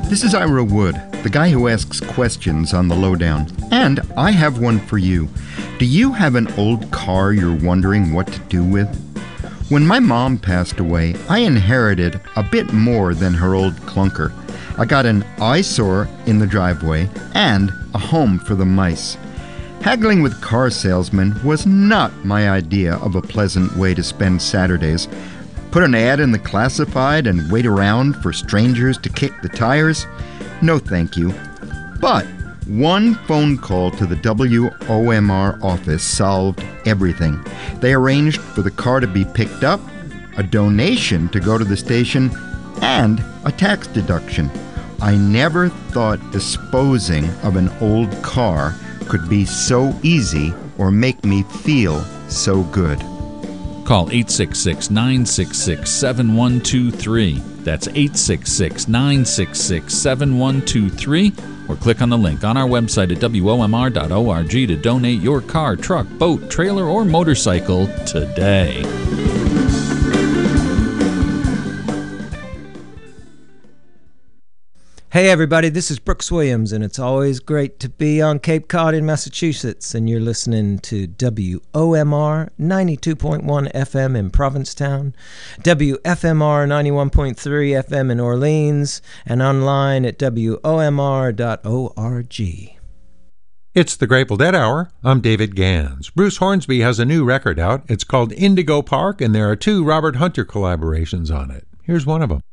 This is Ira Wood, the guy who asks questions on the lowdown. And I have one for you. Do you have an old car you're wondering what to do with? When my mom passed away, I inherited a bit more than her old clunker. I got an eyesore in the driveway and a home for the mice. Haggling with car salesmen was not my idea of a pleasant way to spend Saturdays. Put an ad in the classified and wait around for strangers to kick the tires? No thank you. But one phone call to the WOMR office solved everything. They arranged for the car to be picked up, a donation to go to the station, and a tax deduction. I never thought disposing of an old car could be so easy or make me feel so good. Call 866-966-7123. That's 866-966-7123. Or click on the link on our website at WOMR.org to donate your car, truck, boat, trailer, or motorcycle today. Hey everybody, this is Brooks Williams, and it's always great to be on Cape Cod in Massachusetts, and you're listening to WOMR 92.1 FM in Provincetown, WFMR 91.3 FM in Orleans, and online at WOMR.org. It's the Grateful Dead Hour. I'm David Gans. Bruce Hornsby has a new record out. It's called Indigo Park, and there are 2 Robert Hunter collaborations on it. Here's one of them.